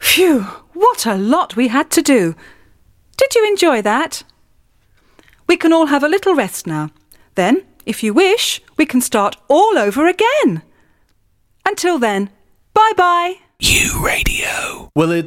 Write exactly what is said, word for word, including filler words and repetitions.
Phew, what a lot we had to do. Did you enjoy that? We can all have a little rest now. Then, if you wish, we can start all over again. Until then, bye-bye. U Radio. Well, it's